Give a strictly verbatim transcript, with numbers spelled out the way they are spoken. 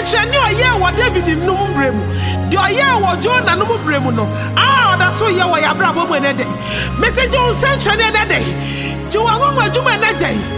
nsɛnkyerɛnne a ɔyɛɛ wɔ David nnum berɛ mu, deɛ ɔyɛɛ wɔ Jonah nom berɛ mu no, a ɔda so yɛ wɔ yɛ abrabɔ mu ɛnɛ dɛ. Message wo nsɛnkyerɛnne ɛnɛ dɛ. Ti wɔn nwoma adwuma ɛnɛ dɛ.